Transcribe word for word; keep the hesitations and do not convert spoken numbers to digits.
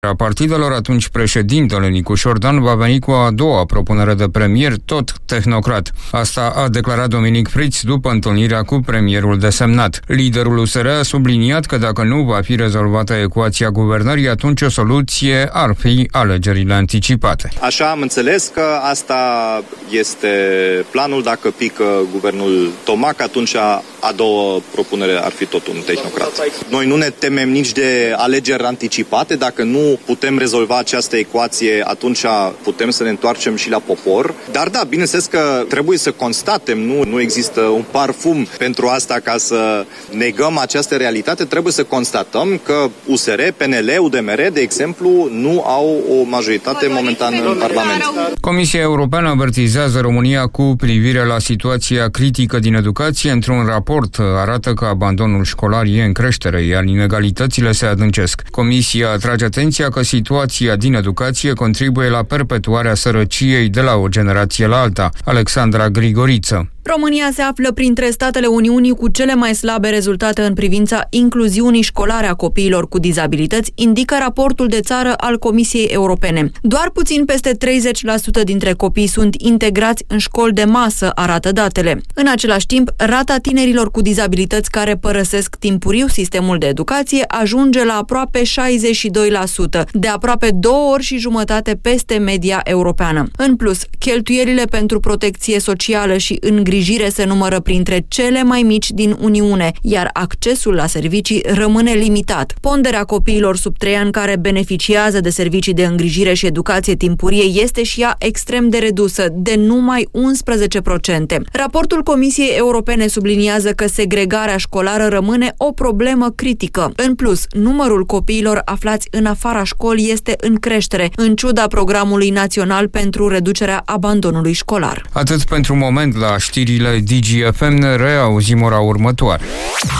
A partidelor, atunci președintele Nicu Șordan va veni cu a doua propunere de premier, tot tehnocrat. Asta a declarat Dominic Pritz după întâlnirea cu premierul desemnat. Liderul U S R a subliniat că dacă nu va fi rezolvată ecuația guvernării, atunci o soluție ar fi alegerile anticipate. Așa am înțeles că asta este planul. Dacă pică guvernul Tomac, atunci a doua propunere ar fi tot un tehnocrat. Noi nu ne temem nici de alegeri anticipate. Dacă nu putem rezolva această ecuație, atunci putem să ne întoarcem și la popor. Dar da, bineînțeles că trebuie să constatem, nu, nu există un parfum pentru asta ca să negăm această realitate. Trebuie să constatăm că U S R, P N L, U D M R, de exemplu, nu au o majoritate momentan în Parlament. Comisia Europeană avertizează România cu privire la situația critică din educație. Într-un raport arată că abandonul școlar e în creștere, iar inegalitățile se adâncesc. Comisia atrage atenția că situația din educație contribuie la perpetuarea sărăciei de la o generație la alta. Alexandra Grigoriță. România se află printre statele Uniunii cu cele mai slabe rezultate în privința incluziunii școlare a copiilor cu dizabilități, indică raportul de țară al Comisiei Europene. Doar puțin peste treizeci la sută dintre copii sunt integrați în școli de masă, arată datele. În același timp, rata tinerilor cu dizabilități care părăsesc timpuriu sistemul de educație ajunge la aproape șaizeci și doi la sută, de aproape două ori și jumătate peste media europeană. În plus, cheltuielile pentru protecție socială și îngrijire Îngrijire se numără printre cele mai mici din Uniune, iar accesul la servicii rămâne limitat. Ponderea copiilor sub trei ani care beneficiază de servicii de îngrijire și educație timpurie este și ea extrem de redusă, de numai unsprezece la sută. Raportul Comisiei Europene subliniază că segregarea școlară rămâne o problemă critică. În plus, numărul copiilor aflați în afara școlii este în creștere, în ciuda programului național pentru reducerea abandonului școlar. Atât pentru moment la știrile D G F M, ne reauzim ora următoare.